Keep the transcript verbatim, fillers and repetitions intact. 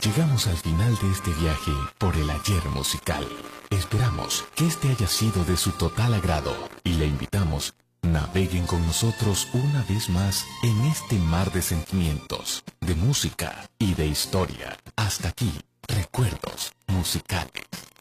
Llegamos al final de este viaje por el ayer musical. Esperamos que este haya sido de su total agrado y le invitamos, naveguen con nosotros una vez más en este mar de sentimientos, de música y de historia. Hasta aquí, recuerdos musicales.